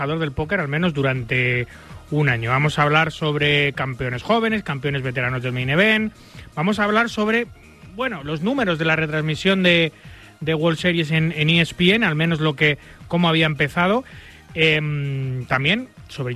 del póker, al menos durante un año. Vamos a hablar sobre campeones jóvenes, campeones veteranos del Main Event. Vamos a hablar sobre, los números de la retransmisión de World Series en ESPN, al menos cómo había empezado. También sobre